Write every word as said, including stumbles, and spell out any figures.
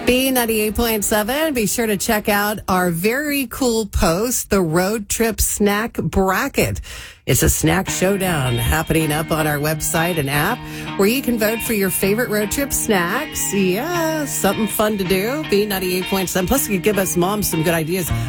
B ninety-eight point seven. Be sure to check out our very cool post, the Road Trip Snack Bracket. It's a snack showdown happening up on our website and app where you can vote for your favorite road trip snacks. Yeah, something fun to do. B ninety-eight point seven. Plus, you can give us moms some good ideas.